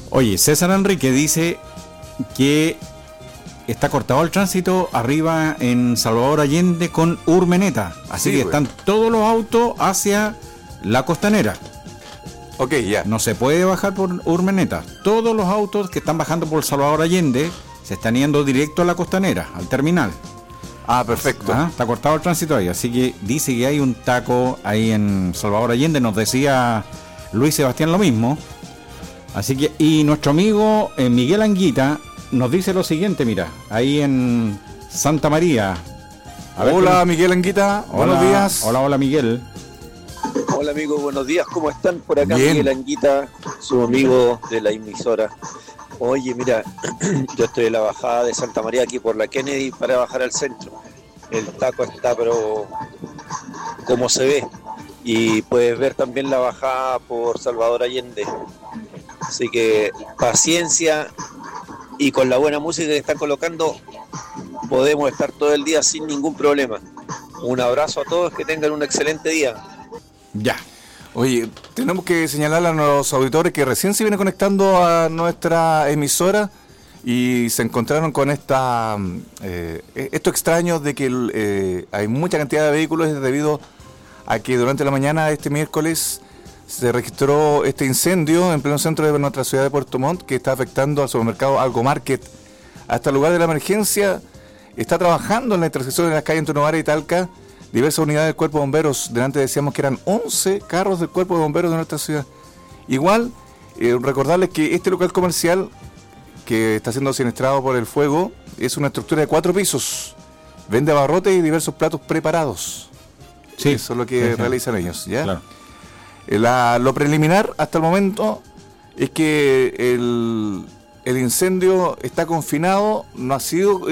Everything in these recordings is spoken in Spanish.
Oye, César Enrique dice que está cortado el tránsito arriba en Salvador Allende con Urmeneta. Así Sí, que pues. están todos los autos hacia la Costanera. Ok, ya. No se puede bajar por Urmeneta. Todos los autos que están bajando por Salvador Allende se están yendo directo a la Costanera, al terminal. Ah, perfecto. Está cortado el tránsito ahí. Así que dice que hay un taco ahí en Salvador Allende. Nos decía Luis Sebastián lo mismo. Así que, y nuestro amigo Miguel Anguita nos dice lo siguiente, mira, ahí en Santa María. A ver, Hola, Miguel Anguita. Buenos días. Hola Miguel. Hola amigos, buenos días, ¿cómo están? Por acá Bien. Miguel Anguita, su amigo de la emisora. Oye, mira, yo estoy en la bajada de Santa María aquí por la Kennedy para bajar al centro. El taco está pero como se ve. Y puedes ver también la bajada por Salvador Allende. Así que paciencia y con la buena música que están colocando podemos estar todo el día sin ningún problema. Un abrazo a todos, que tengan un excelente día. Ya. Oye, tenemos que señalar a los auditores que recién se vienen conectando a nuestra emisora y se encontraron con esto extraño de que hay mucha cantidad de vehículos debido a que durante la mañana de este miércoles se registró este incendio en pleno centro de nuestra ciudad de Puerto Montt que está afectando al supermercado Algo Market. Hasta el lugar de la emergencia está trabajando en la intersección de las calles Antonio Vara y Talca diversas unidades del Cuerpo de Bomberos. Delante decíamos que eran 11 carros del Cuerpo de Bomberos de nuestra ciudad. Igual, recordarles que este local comercial que está siendo siniestrado por el fuego es una estructura de 4 pisos. Vende abarrotes y diversos platos preparados. Sí, eso es lo que sí. realizan ellos, ¿ya? Claro. Lo preliminar hasta el momento es que el incendio está confinado, no ha sido,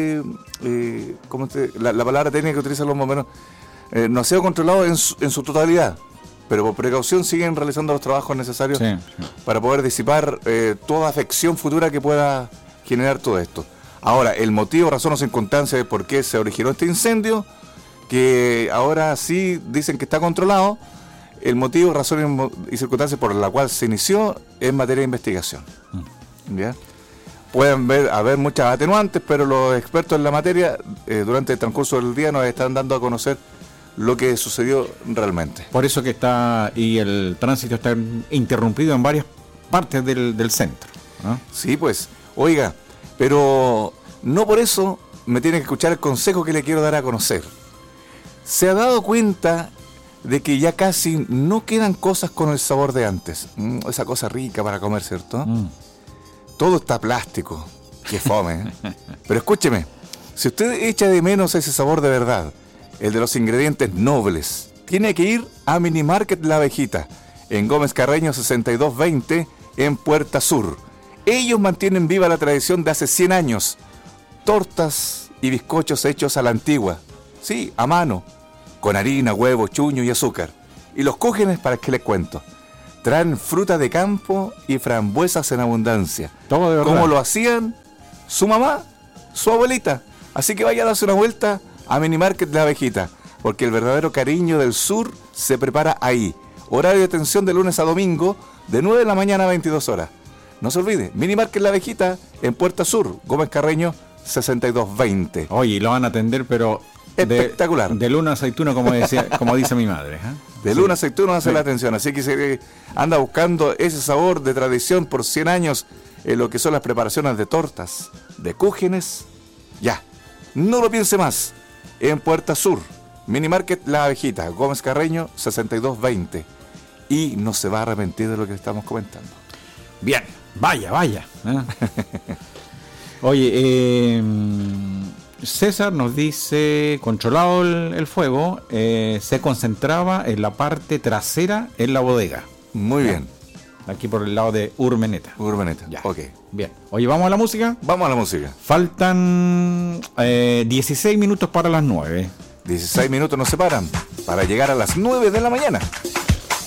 la palabra técnica que utilizan los bomberos, no ha sido controlado en su totalidad, pero por precaución siguen realizando los trabajos necesarios Sí. para poder disipar toda afección futura que pueda generar todo esto. Ahora, el motivo, razón o circunstancia de por qué se originó este incendio, que ahora sí dicen que está controlado, el motivo, razón y circunstancia por la cual se inició es materia de investigación. ¿Ya? Pueden haber muchas atenuantes, pero los expertos en la materia durante el transcurso del día nos están dando a conocer lo que sucedió realmente. Por eso que está, y el tránsito está interrumpido en varias partes del centro, ¿no? Sí, pues, oiga, pero no por eso me tiene que escuchar el consejo que le quiero dar a conocer. ¿Se ha dado cuenta de que ya casi no quedan cosas con el sabor de antes? Esa cosa rica para comer, ¿cierto? Todo está plástico. Qué fome, ¿eh? Pero escúcheme, si usted echa de menos ese sabor de verdad, el de los ingredientes nobles, tiene que ir a Minimarket La Abejita, en Gómez Carreño 6220, en Puerta Sur. Ellos mantienen viva la tradición de hace 100 años. Tortas y bizcochos hechos a la antigua. Sí, a mano, con harina, huevo, chuño y azúcar. Y los cúgenes, ¿para qué les cuento? Traen fruta de campo y frambuesas en abundancia. Todo de verdad. Como lo hacían su mamá, su abuelita. Así que vaya a darse una vuelta a Minimarket La Abejita, porque el verdadero cariño del sur se prepara ahí. Horario de atención de lunes a domingo, de 9 de la mañana a 22 horas. No se olvide, Minimarket La Abejita, en Puerta Sur, Gómez Carreño 6220. Oye, y lo van a atender, pero espectacular. De luna a aceituna, como dice mi madre. De luna a aceituna hace la atención. Así que se anda buscando ese sabor de tradición por 100 años en lo que son las preparaciones de tortas, de cúgenes. Ya, no lo piense más. En Puerta Sur, Minimarket La Abejita, Gómez Carreño 6220. Y no se va a arrepentir de lo que estamos comentando. Bien, vaya. Oye, César nos dice, controlado el fuego, se concentraba en la parte trasera en la bodega. Muy bien. Aquí por el lado de Urmeneta. Ya. Ok. Bien. Oye, ¿vamos a la música? Vamos a la música. Faltan 16 minutos para las 9. 16 minutos nos separan para llegar a las 9 de la mañana.